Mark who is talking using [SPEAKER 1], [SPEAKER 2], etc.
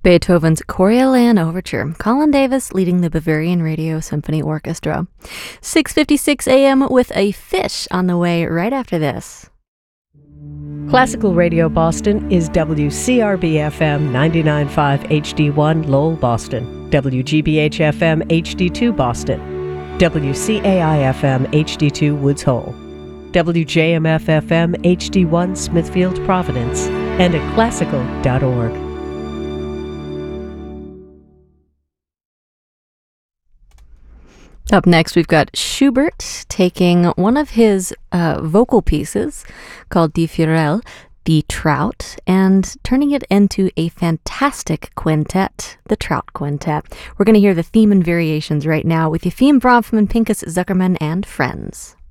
[SPEAKER 1] Beethoven's Coriolan Overture. Colin Davis leading the Bavarian Radio Symphony Orchestra. 6:56 a.m. with a fish on the way right after this.
[SPEAKER 2] Classical Radio Boston is WCRB-FM 99.5 HD1 Lowell, Boston, WGBH-FM HD2 Boston, WCAI-FM HD2 Woods Hole, WJMF-FM HD1 Smithfield, Providence, and at classical.org.
[SPEAKER 1] Up next, we've got Schubert taking one of his vocal pieces called Die Forelle, The Trout, and turning it into a fantastic quintet, the Trout Quintet. We're going to hear the theme and variations right now with Yefim Bronfman, Pinchas Zuckerman, and friends.